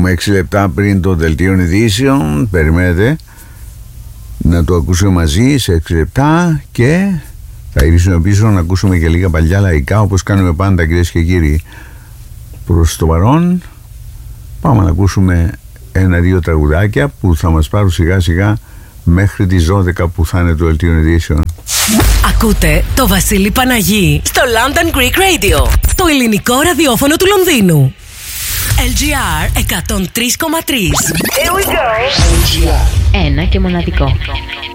Έχουμε 6 λεπτά πριν το δελτίο ειδήσεων. Περιμένετε να το ακούσουμε μαζί σε 6 λεπτά και θα γυρίσουμε πίσω να ακούσουμε και λίγα παλιά λαϊκά, όπως κάνουμε πάντα, κυρίες και κύριοι. Προς το παρόν πάμε να ακούσουμε 1-2 τραγουδάκια που θα μας πάρουν σιγά σιγά μέχρι τις 12 που θα είναι το δελτίο ειδήσεων. Ακούτε το Βασίλη Παναγί στο London Greek Radio, το ελληνικό ραδιόφωνο του Λονδίνου. LGR 103,3. Here we go. LGR. Ένα και μοναδικό.